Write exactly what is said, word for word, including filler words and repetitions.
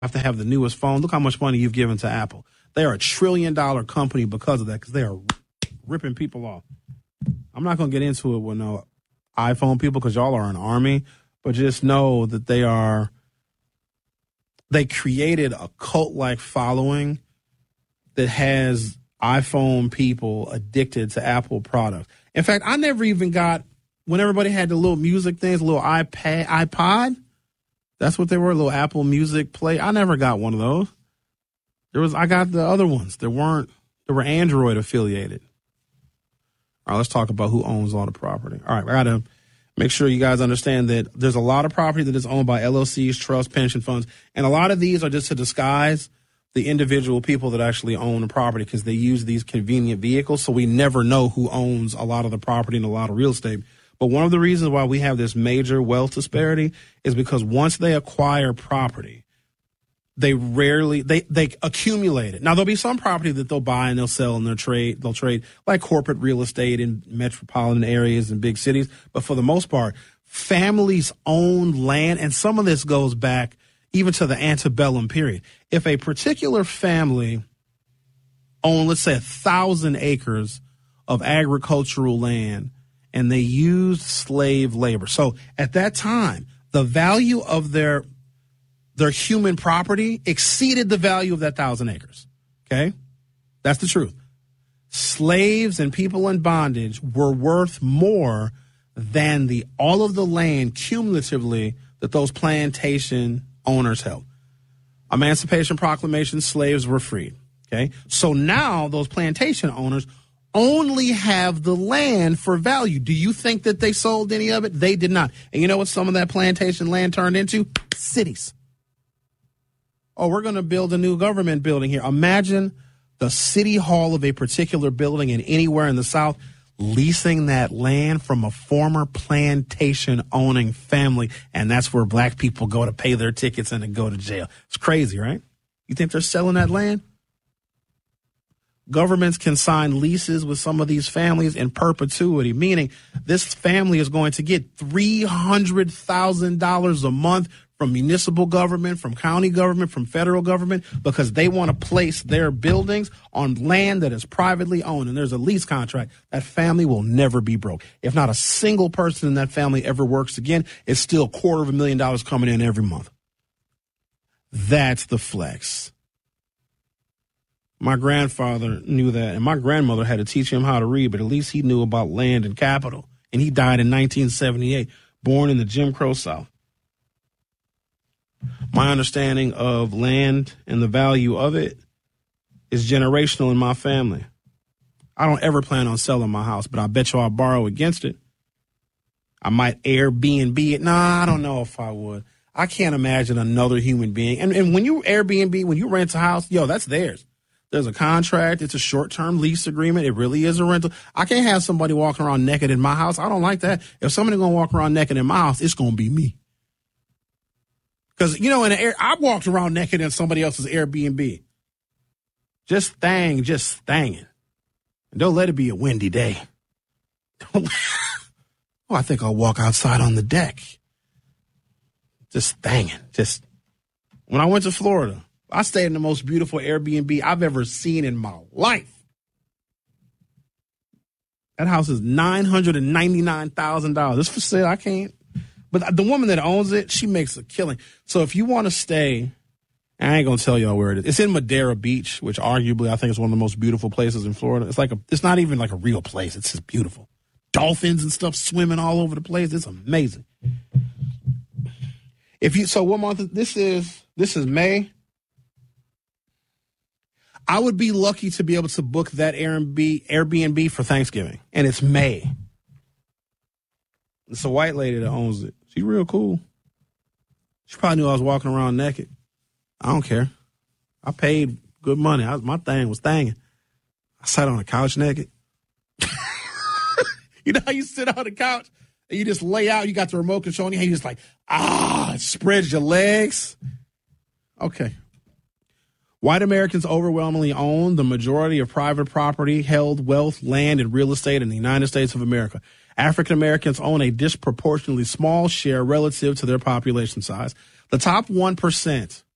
have to have the newest phone. Look how much money you've given to Apple. They are a trillion dollar company because of that, because they are ripping people off. I'm not going to get into it with no iPhone people because y'all are an army, but just know that they are, they created a cult-like following that has iPhone people addicted to Apple products. In fact, I never even got, when everybody had the little music things, a little iPad, iPod, that's what they were, a little Apple Music Play. I never got one of those. There was, I got the other ones that weren't, that were Android affiliated. All right, let's talk about who owns all the property. All right, I got to make sure you guys understand that there's a lot of property that is owned by L L Cs, trusts, pension funds, and a lot of these are just to disguise the individual people that actually own the property because they use these convenient vehicles, so we never know who owns a lot of the property and a lot of real estate. But one of the reasons why we have this major wealth disparity is because once they acquire property, they rarely, they, they accumulate it. Now, there'll be some property that they'll buy and they'll sell and they'll trade, they'll trade like corporate real estate in metropolitan areas and big cities. But for the most part, families own land, and some of this goes back even to the antebellum period. If a particular family owned, let's say, a thousand acres of agricultural land, and they used slave labor. So at that time, the value of their their human property exceeded the value of that thousand acres. Okay? That's the truth. Slaves and people in bondage were worth more than the all of the land cumulatively that those plantation owners held. Emancipation Proclamation, slaves were freed. Okay? So now those plantation owners only have the land for value. Do you think that they sold any of it? They did not. And you know what some of that plantation land turned into? Cities. Oh, we're going to build a new government building here. Imagine the city hall of a particular building in anywhere in the South leasing that land from a former plantation owning family. And that's where black people go to pay their tickets and to go to jail. It's crazy, right? You think they're selling that land? Governments can sign leases with some of these families in perpetuity, meaning this family is going to get three hundred thousand dollars a month from municipal government, from county government, from federal government, because they want to place their buildings on land that is privately owned. And there's a lease contract. That family will never be broke. If not a single person in that family ever works again, it's still a quarter of a million dollars coming in every month. That's the flex. My grandfather knew that, and my grandmother had to teach him how to read, but at least he knew about land and capital. And he died in nineteen seventy-eight, born in the Jim Crow South. My understanding of land and the value of it is generational in my family. I don't ever plan on selling my house, but I bet you I'll borrow against it. I might Airbnb it. Nah, I don't know if I would. I can't imagine another human being. And, and when you Airbnb, when you rent a house, yo, that's theirs. There's a contract. It's a short-term lease agreement. It really is a rental. I can't have somebody walking around naked in my house. I don't like that. If somebody's going to walk around naked in my house, it's going to be me. Because, you know, in the air, I walked around naked in somebody else's Airbnb. Just thang, just thanging. And don't let it be a windy day. Don't, oh, I think I'll walk outside on the deck. Just thanging. Just, when I went to Florida, I stayed in the most beautiful Airbnb I've ever seen in my life. That house is nine hundred ninety-nine thousand dollars. It's for sale. I can't. But the woman that owns it, she makes a killing. So if you want to stay, I ain't going to tell y'all where it is. It's in Madeira Beach, which arguably I think is one of the most beautiful places in Florida. It's like a, it's not even like a real place. It's just beautiful. Dolphins and stuff swimming all over the place. It's amazing. If you, so what month is, this is, this is May. I would be lucky to be able to book that Airbnb, Airbnb for Thanksgiving, and it's May. It's a white lady that owns it. She's real cool. She probably knew I was walking around naked. I don't care. I paid good money. I, my thing was thanging. I sat on a couch naked. You know how you sit on the couch and you just lay out, you got the remote control in your hand, you just like, ah, spread your legs. Okay. White Americans overwhelmingly own the majority of private property, held wealth, land, and real estate in the United States of America. African Americans own a disproportionately small share relative to their population size. The top one percent